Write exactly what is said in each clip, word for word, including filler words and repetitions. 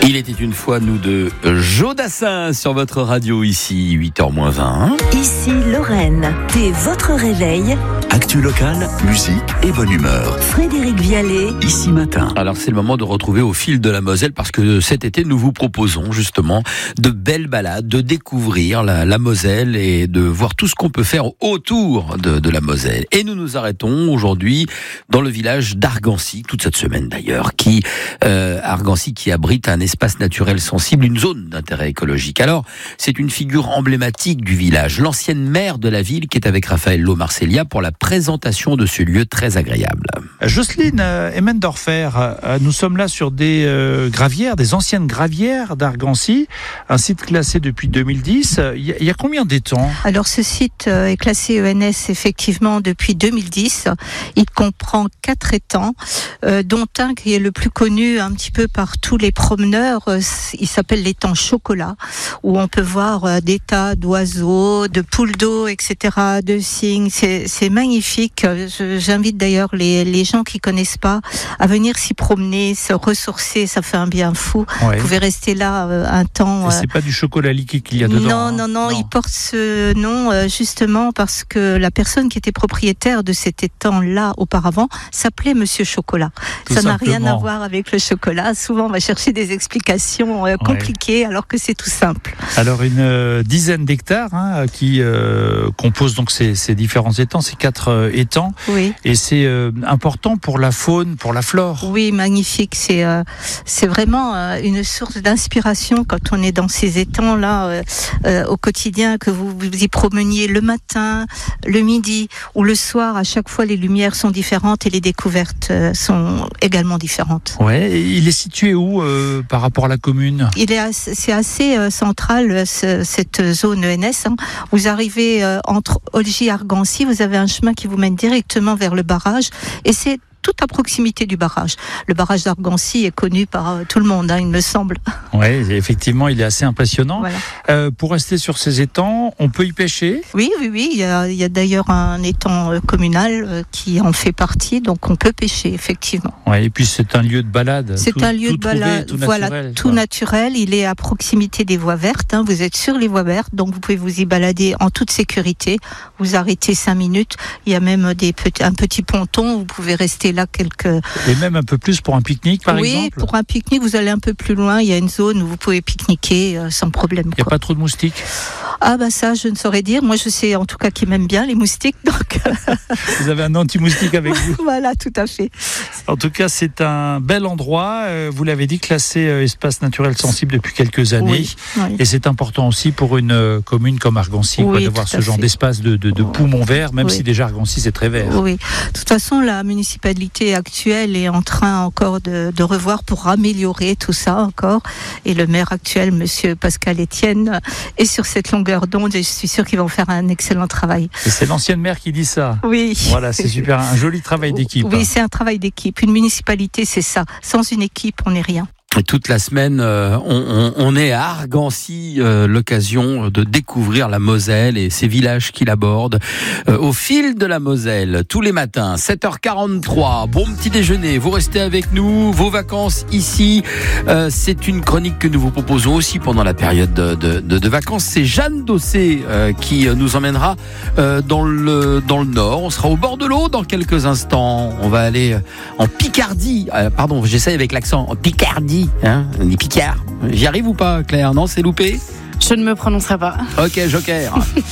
Il était une fois nous de Joe Dassin sur votre radio ici, huit heures moins vingt. Ici Lorraine, dès votre réveil. Actu locale, musique et bonne humeur. Frédéric Vialet, ici matin. Alors c'est le moment de retrouver Au fil de la Moselle parce que cet été nous vous proposons justement de belles balades, de découvrir la, la Moselle et de voir tout ce qu'on peut faire autour de, de la Moselle. Et nous nous arrêtons aujourd'hui dans le village d'Argancy, toute cette semaine d'ailleurs, qui euh, Argancy qui abrite un espace naturel sensible, une zone d'intérêt écologique. Alors c'est une figure emblématique du village, l'ancienne maire de la ville qui est avec Raphaël Lomarcellia pour la présentation de ce lieu très agréable. Jocelyne Emmendorfer, nous sommes là sur des euh, gravières, des anciennes gravières d'Argancy, un site classé depuis deux mille dix. Il y a, il y a combien d'étangs ? Alors ce site est classé E N S effectivement depuis deux mille dix. Il comprend quatre étangs, euh, dont un qui est le plus connu un petit peu par tous les promeneurs. Il s'appelle l'étang Chocolat, où on peut voir des tas d'oiseaux, de poules d'eau, et cetera, de cygnes. C'est, c'est magnifique. Je, j'invite d'ailleurs les, les gens qui connaissent pas à venir s'y promener, se ressourcer. Ça fait un bien fou. Ouais. Vous pouvez rester là euh, un temps. Et c'est euh... pas du chocolat liquide qu'il y a dedans. Non, hein. non, non, non. Il porte ce nom euh, justement parce que la personne qui était propriétaire de cet étang-là auparavant s'appelait Monsieur Chocolat. Tout Ça simplement. n'a rien à voir avec le chocolat. Souvent, on va chercher des explications euh, compliquées ouais. alors que c'est tout simple. Alors, une euh, dizaine d'hectares hein, qui euh, composent donc ces, ces différents étangs, ces quatre euh, étangs. Oui. Et c'est euh, important pour la faune, pour la flore. Oui, magnifique. C'est euh, c'est vraiment euh, une source d'inspiration quand on est dans ces étangs-là euh, euh, au quotidien, que vous vous y promeniez le matin, le midi ou le soir. À chaque fois, les lumières sont différentes et les découvertes euh, sont également différentes. Ouais. Et il est situé où euh, par rapport à la commune ? Il est assez, c'est assez euh, central ce, cette zone E N S. Hein. Vous arrivez euh, entre Olgy et Argancy, vous avez un chemin qui vous mène directement vers le barrage et c'est tout à proximité du barrage. Le barrage d'Argancy est connu par euh, tout le monde, hein, il me semble. Oui, effectivement, il est assez impressionnant. Voilà. Euh, pour rester sur ces étangs, on peut y pêcher ? Oui, oui, oui. Il y a, il y a d'ailleurs un étang euh, communal euh, qui en fait partie, donc on peut pêcher, effectivement. Ouais, et puis c'est un lieu de balade. C'est tout, un lieu tout de balade, trouvé, tout voilà, naturel, tout quoi. naturel. Il est à proximité des voies vertes. Hein. Vous êtes sur les voies vertes, donc vous pouvez vous y balader en toute sécurité. Vous arrêtez cinq minutes. Il y a même des petits, un petit ponton. Vous pouvez rester là quelques. Et même un peu plus pour un pique-nique, par oui, exemple ? Oui, pour un pique-nique, vous allez un peu plus loin. Il y a une zone où vous pouvez pique-niquer euh, sans problème. Il n'y a pas trop de moustiques ? Ah bah ça, je ne saurais dire. Moi, je sais en tout cas qu'ils m'aiment bien, les moustiques. Donc... Vous avez un anti-moustique avec vous ? Voilà, tout à fait. En tout cas, c'est un bel endroit. Vous l'avez dit, classé espace naturel sensible depuis quelques années. Oui, oui. Et c'est important aussi pour une commune comme Argancy, oui, quoi, d'avoir ce genre fait. d'espace de, de, de poumons verts, même oui. si déjà Argancy, c'est très vert. Oui. De toute façon, la municipalité actuelle est en train encore de, de revoir pour améliorer tout ça encore. Et le maire actuel, monsieur Pascal Etienne, est sur cette longueur d'onde et je suis sûre qu'ils vont faire un excellent travail. Et c'est l'ancienne maire qui dit ça. Oui. Voilà, c'est super. Un joli travail d'équipe. Oui, c'est un travail d'équipe. Une municipalité, c'est ça. Sans une équipe, on n'est rien. Et toute la semaine, euh, on, on, on est à Argancy, euh, l'occasion de découvrir la Moselle et ses villages qui l'abordent. Euh, au fil de la Moselle, tous les matins, sept heures quarante-trois, bon petit déjeuner, vous restez avec nous, vos vacances ici. Euh, c'est une chronique que nous vous proposons aussi pendant la période de, de, de, de vacances. C'est Jeanne Dossé euh, qui nous emmènera euh, dans, le, dans le nord. On sera au bord de l'eau dans quelques instants. On va aller en Picardie. Euh, pardon, j'essaye avec l'accent. En Picardie. Hein, on est Picard. J'y arrive ou pas, Claire ? Non, c'est loupé ? Je ne me prononcerai pas. Ok, joker.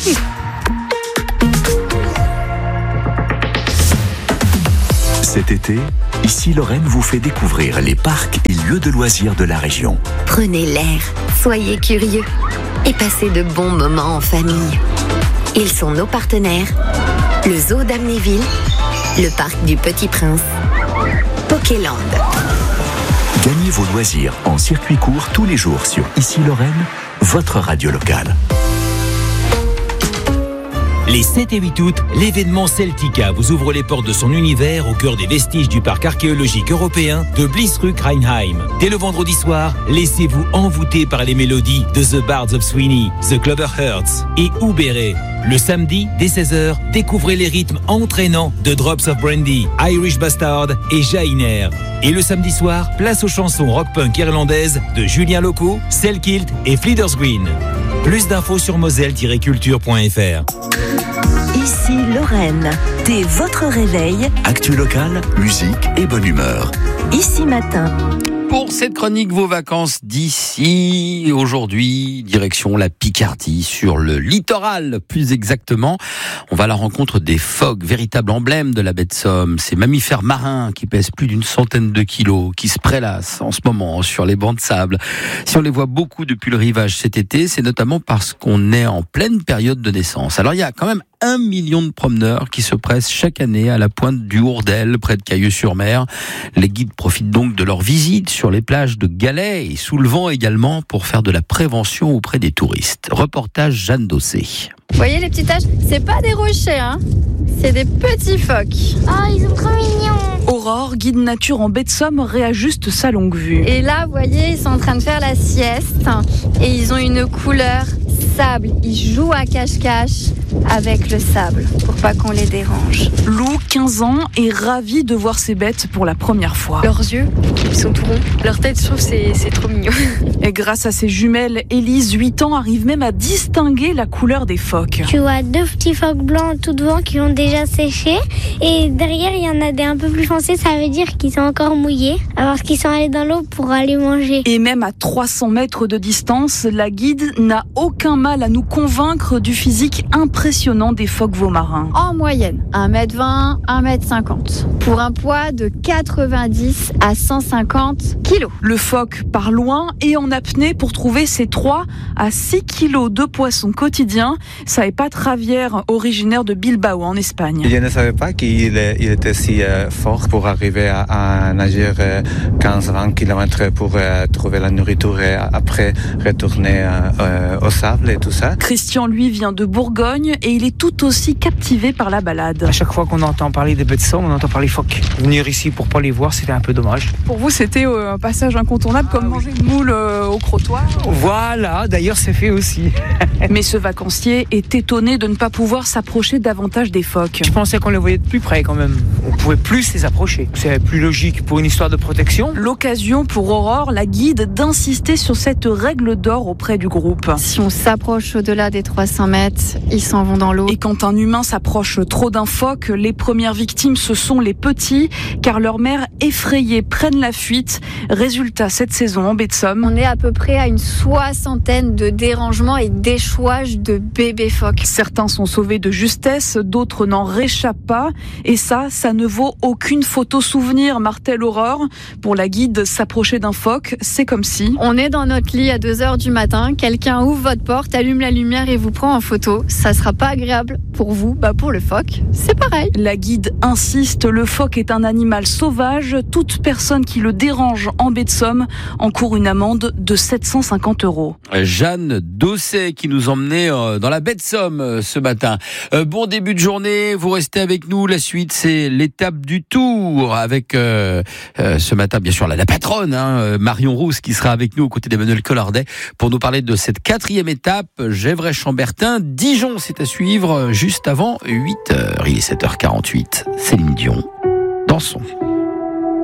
Cet été, ici Lorraine vous fait découvrir les parcs et lieux de loisirs de la région. Prenez l'air, soyez curieux et passez de bons moments en famille. Ils sont nos partenaires. Le zoo d'Amnéville, le parc du Petit Prince, Pokéland. Gagnez vos loisirs en circuit court tous les jours sur Ici Lorraine, votre radio locale. Les sept et huit août, l'événement Celtica vous ouvre les portes de son univers au cœur des vestiges du parc archéologique européen de Bliesruck-Rheinheim. Dès le vendredi soir, laissez-vous envoûter par les mélodies de The Bards of Sweeney, The Clover Hearts et Oubéré. Le samedi, dès seize heures, découvrez les rythmes entraînants de Drops of Brandy, Irish Bastard et Jainer. Et le samedi soir, place aux chansons rock-punk irlandaises de Julien Loco, Selkilt et Fleeters Green. Plus d'infos sur moselle tiret culture point f r. Ici Lorraine, dès votre réveil. Actu locale, musique et bonne humeur. Ici Matin. Pour cette chronique, vos vacances d'ici, aujourd'hui, direction la Picardie, sur le littoral plus exactement. On va à la rencontre des phoques, véritable emblème de la baie de Somme. Ces mammifères marins qui pèsent plus d'une centaine de kilos, qui se prélassent en ce moment sur les bancs de sable. Si on les voit beaucoup depuis le rivage cet été, c'est notamment parce qu'on est en pleine période de naissance. Alors il y a quand même un million de promeneurs qui se pressent chaque année à la pointe du Hourdel, près de Cailleux-sur-Mer. Les guides profitent donc de leur visite sur les plages de Galets et sous le vent également pour faire de la prévention auprès des touristes. Reportage Jeanne Dossé. Vous voyez les petites taches, c'est pas des rochers, hein, c'est des petits phoques. Oh, ils sont trop mignons. Aurore, guide nature en baie de Somme, réajuste sa longue vue. Et là, vous voyez, ils sont en train de faire la sieste et ils ont une couleur sable. Ils jouent à cache-cache avec le sable pour pas qu'on les dérange. Lou, quinze ans, est ravie de voir ces bêtes pour la première fois. Leurs yeux, ils sont tout ronds. Leur tête, je trouve, c'est, c'est trop mignon. Et grâce à ses jumelles, Élise, huit ans, arrive même à distinguer la couleur des phoques. Tu vois deux petits phoques blancs tout devant qui ont déjà séché. Et derrière, il y en a des un peu plus foncés. Ça veut dire qu'ils sont encore mouillés. Alors qu'ils sont allés dans l'eau pour aller manger. Et même à trois cents mètres de distance, la guide n'a aucun mal à nous convaincre du physique impressionnant des phoques veaumarins. En moyenne, un mètre vingt, un mètre cinquante. Pour un poids de quatre-vingt-dix à cent cinquante kilos. Le phoque part loin et en apnée pour trouver ses trois à six kilos de poissons quotidiens. Ça épate Javier, originaire de Bilbao en Espagne. Je ne savais pas qu'il il était si euh, fort pour arriver à, à nager euh, quinze à vingt kilomètres pour euh, trouver la nourriture et après retourner euh, au sable et tout ça. Christian, lui, vient de Bourgogne et il est tout aussi captivé par la balade. À chaque fois qu'on entend parler des baies de Somme, on entend parler phoques. Venir ici pour pas les voir, c'était un peu dommage. Pour vous, c'était euh, un passage incontournable, comme ah, manger oui. une moule euh, au crottoir. Voilà, d'ailleurs c'est fait aussi. Mais ce vacancier est étonné de ne pas pouvoir s'approcher davantage des phoques. Je pensais qu'on les voyait de plus près quand même. On pouvait plus les approcher. C'est plus logique pour une histoire de protection. L'occasion pour Aurore, la guide, d'insister sur cette règle d'or auprès du groupe. Si on s'approche au-delà des trois cents mètres, ils s'en vont dans l'eau. Et quand un humain s'approche trop d'un phoque, les premières victimes, ce sont les petits, car leurs mères effrayées prennent la fuite. Résultat, cette saison en baie de Somme, on est à peu près à une soixantaine de dérangements et d'échouages de bébés phoques. Certains sont sauvés de justesse, d'autres n'en réchappent pas. Et ça, ça ne vaut aucune photo souvenir, martèle Aurore. Pour la guide, s'approcher d'un phoque, c'est comme si... On est dans notre lit à deux heures du matin, quelqu'un ouvre votre porte, allume la lumière et vous prend en photo. Ça sera pas agréable pour vous, bah pour le phoque, c'est pareil. La guide insiste, le phoque est un animal sauvage. Toute personne qui le dérange en baie de Somme encourt une amende de sept cent cinquante euros. Jeanne Dossé qui nous emmenait dans la baie de Somme ce matin. Bon début de journée, vous restez avec nous. La suite, c'est l'étape du Tour avec euh, euh, ce matin, bien sûr, la, la patronne, hein, Marion Rousse, qui sera avec nous aux côtés d'Emmanuel Collardet pour nous parler de cette quatrième étape, Gevrey-Chambertin. Dijon, c'est à suivre juste avant huit heures. Il est sept heures quarante-huit. Céline Dion, Dansons.